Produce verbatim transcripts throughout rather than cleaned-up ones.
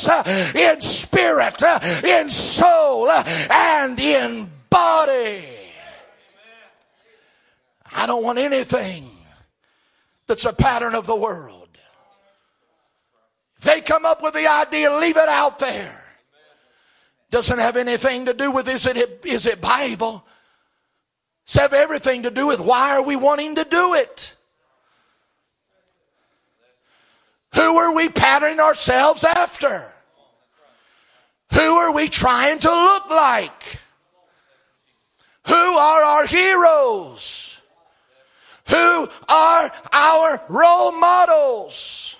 us in spirit, in soul, and in body. I don't want anything that's a pattern of the world. If they come up with the idea, leave it out there. Doesn't have anything to do with is it, is it Bible? It's have everything to do with why are we wanting to do it? Who are we patterning ourselves after? Who are we trying to look like? Who are our heroes? Who are our role models?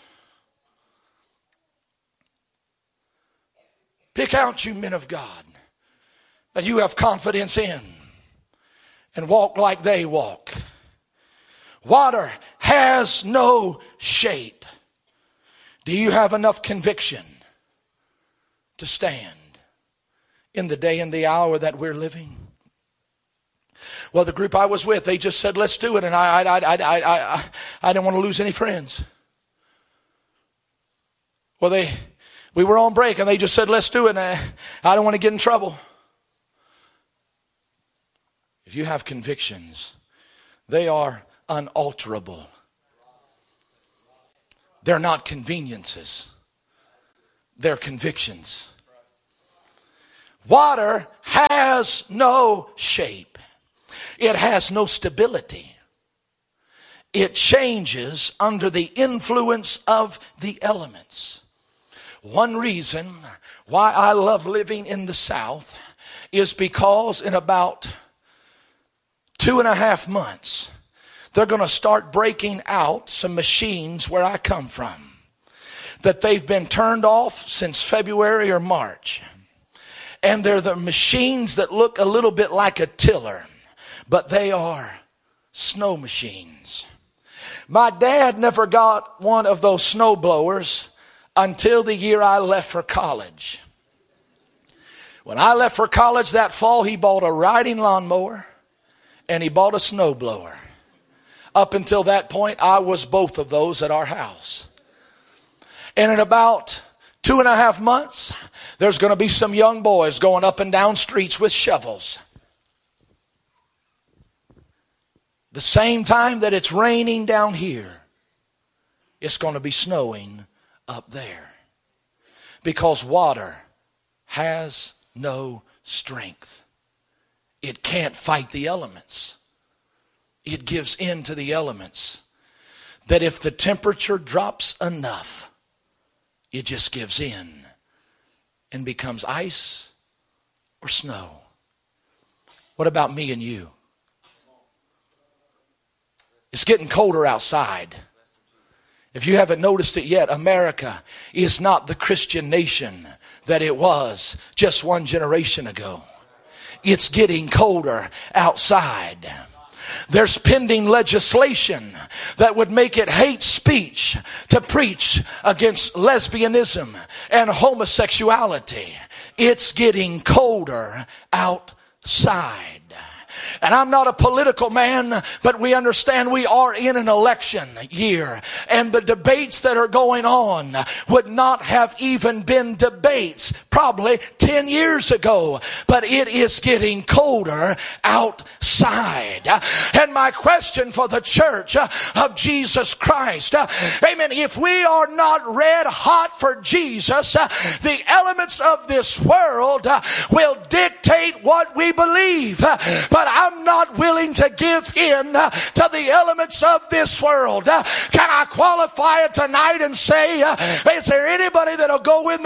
Pick out, you men of God, that you have confidence in and walk like they walk. Water has no shape. Do you have enough conviction to stand in the day and the hour that we're living? Well, the group I was with, they just said, let's do it. And I, I, I, I, I, I didn't want to lose any friends. Well, they, we were on break and they just said, let's do it. And I, I don't want to get in trouble. If you have convictions, they are unalterable. They're not conveniences. They're convictions. Water has no shape. It has no stability. It changes under the influence of the elements. One reason why I love living in the South is because in about two and a half months, they're going to start breaking out some machines where I come from that they've been turned off since February or March. And they're the machines that look a little bit like a tiller, but they are snow machines. My dad never got one of those snow blowers until the year I left for college. When I left for college that fall, he bought a riding lawnmower and he bought a snow blower. Up until that point, I was both of those at our house. And in about two and a half months, there's going to be some young boys going up and down streets with shovels. The same time that it's raining down here, it's going to be snowing up there. Because water has no strength. It can't fight the elements. It gives in to the elements. That if the temperature drops enough, it just gives in and becomes ice or snow. What about me and you? It's getting colder outside. If you haven't noticed it yet, America is not the Christian nation that it was just one generation ago. It's getting colder outside. There's pending legislation that would make it hate speech to preach against lesbianism and homosexuality. It's getting colder outside. And I'm not a political man, but we understand we are in an election year. And the debates that are going on would not have even been debates probably ten years ago. But it is getting colder outside. And my question for the church of Jesus Christ, amen, if we are not red hot for Jesus, the elements of this world will dictate what we believe. But I'm not willing to give in to the elements of this world. Can I qualify it tonight and say, is there anybody that'll go with me?